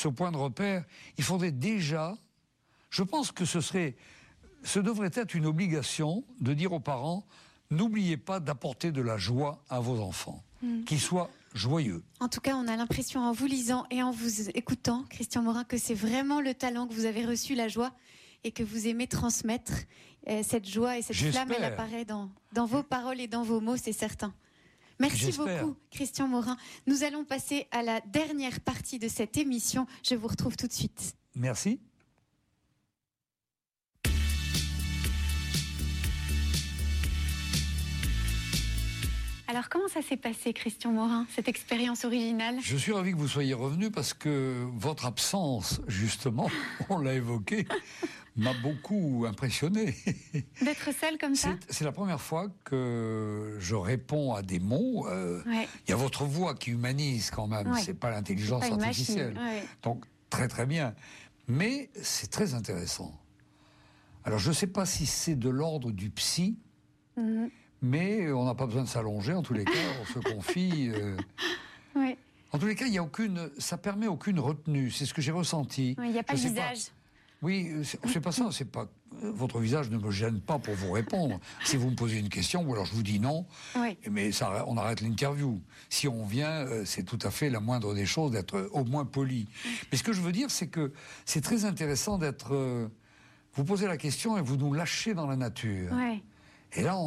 ce point de repère, il faudrait déjà, je pense que ce devrait être une obligation de dire aux parents, n'oubliez pas d'apporter de la joie à vos enfants, qu'ils soient joyeux. En tout cas, on a l'impression en vous lisant et en vous écoutant, Christian Morin, que c'est vraiment le talent que vous avez reçu, la joie, et que vous aimez transmettre. Cette joie et cette flamme, elle apparaît dans vos paroles et dans vos mots, c'est certain. Merci beaucoup, Christian Morin. Nous allons passer à la dernière partie de cette émission. Je vous retrouve tout de suite. Merci. Alors, comment ça s'est passé, Christian Morin, cette expérience originale ? Je suis ravi que vous soyez revenu parce que votre absence, justement, on l'a évoqué, m'a beaucoup impressionné. D'être seul comme ça ? C'est la première fois que je réponds à des mots. Il y a votre voix qui humanise quand même, c'est pas l'intelligence artificielle. Donc, très très bien. Mais c'est très intéressant. Alors, je ne sais pas si c'est de l'ordre du psy, mais on n'a pas besoin de s'allonger, en tous les cas, on se confie. En tous les cas, ça permet aucune retenue, c'est ce que j'ai ressenti. Il n'y a pas de visage. Oui, c'est pas ça, votre visage ne me gêne pas pour vous répondre. Si vous me posez une question, ou alors je vous dis non, mais on arrête l'interview. Si on vient, c'est tout à fait la moindre des choses d'être au moins poli. Mais ce que je veux dire, c'est que c'est très intéressant d'être... vous posez la question et vous nous lâchez dans la nature. Et là,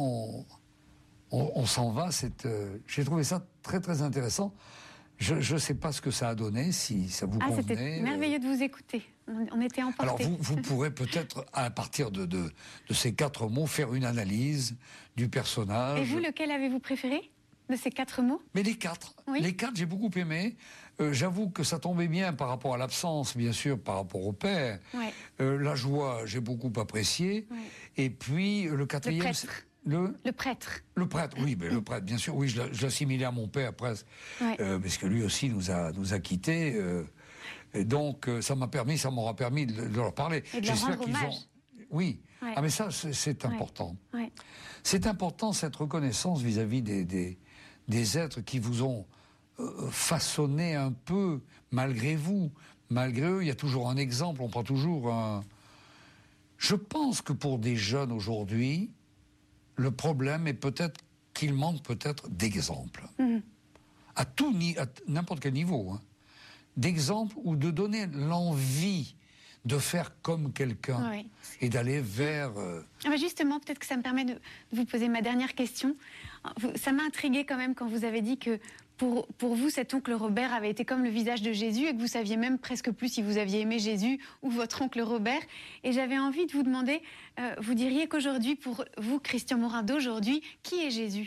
on s'en va. J'ai trouvé ça très très intéressant. Je ne sais pas ce que ça a donné, si ça vous convenait. C'était merveilleux de vous écouter. On était emportés. Alors vous pourrez peut-être, à partir de ces 4 mots, faire une analyse du personnage. Et vous, lequel avez-vous préféré de ces 4 mots ? Mais les 4. Les 4, j'ai beaucoup aimé. J'avoue que ça tombait bien par rapport à l'absence, bien sûr, par rapport au père. La joie, j'ai beaucoup apprécié. Et puis, le 4e... Le prêtre. Le prêtre, oui, mais le prêtre, bien sûr. Oui, je l'assimilais à mon père presque, parce que lui aussi nous a quittés. Et donc, ça m'aura permis de leur parler. Et de leur rendre hommage. Oui. Ah, mais ça, c'est important. C'est important, cette reconnaissance vis-à-vis des êtres qui vous ont façonné un peu, malgré vous. Malgré eux, il y a toujours un exemple, on prend toujours un... Je pense que pour des jeunes aujourd'hui, le problème est peut-être qu'il manque peut-être d'exemples. À n'importe quel niveau. D'exemples ou de donner l'envie de faire comme quelqu'un et d'aller vers... Justement, peut-être que ça me permet de vous poser ma dernière question. Ça m'a intriguée quand même quand vous avez dit que pour vous, cet oncle Robert avait été comme le visage de Jésus et que vous saviez même presque plus si vous aviez aimé Jésus ou votre oncle Robert. Et j'avais envie de vous demander, vous diriez qu'aujourd'hui, pour vous, Christian Morin d'aujourd'hui, qui est Jésus ?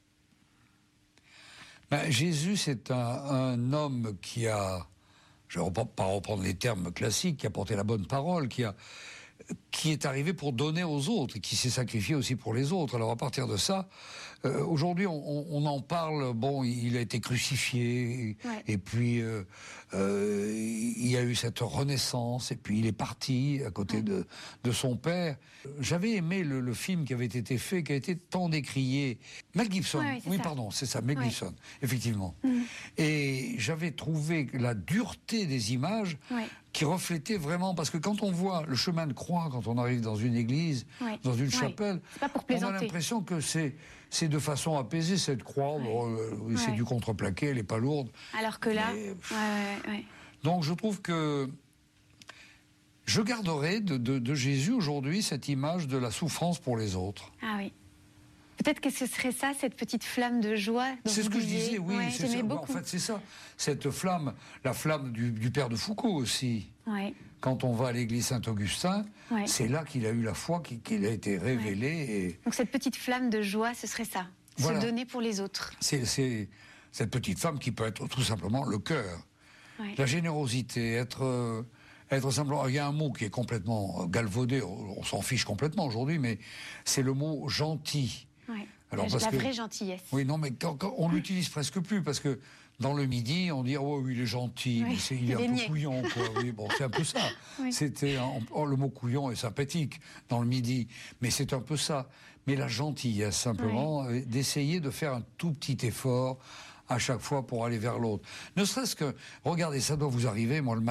Jésus, c'est un homme qui a, je ne vais pas reprendre les termes classiques, qui a porté la bonne parole, qui est arrivé pour donner aux autres, et qui s'est sacrifié aussi pour les autres. Alors à partir de ça, aujourd'hui on en parle, bon, il a été crucifié, et puis il y a eu cette renaissance, et puis il est parti à côté de son père. J'avais aimé le film qui avait été fait, qui a été tant décrié. Mel Gibson, c'est ça, Mel Gibson, effectivement. Et j'avais trouvé la dureté des images qui reflétait vraiment, parce que quand on voit le chemin de croix, quand on arrive dans une église, dans une chapelle, on a l'impression que c'est de façon apaisée, cette croix, c'est du contreplaqué, elle n'est pas lourde. Alors que là... Donc je trouve que je garderai de Jésus aujourd'hui cette image de la souffrance pour les autres. Ah oui. Peut-être que ce serait ça, cette petite flamme de joie. C'est ce que je disais, oui. C'est ça. En fait, c'est ça. Cette flamme, la flamme du père de Foucault aussi. Quand on va à l'église Saint-Augustin, c'est là qu'il a eu la foi, qu'il a été révélé. Et... Donc cette petite flamme de joie, ce serait ça. Se donner pour les autres. C'est cette petite flamme qui peut être tout simplement le cœur. La générosité, être simplement... Il y a un mot qui est complètement galvaudé, on s'en fiche complètement aujourd'hui, mais c'est le mot gentil. Alors, la vraie gentillesse. Oui, non, mais quand on l'utilise presque plus, parce que dans le Midi, on dit « Oh, oui, il est gentil, mais il est un peu couillon, quoi. » Oui, bon, c'est un peu ça. Le mot couillon est sympathique dans le Midi, mais c'est un peu ça. Mais la gentillesse, simplement, d'essayer de faire un tout petit effort à chaque fois pour aller vers l'autre. Ne serait-ce que, regardez, ça doit vous arriver, moi, le matin,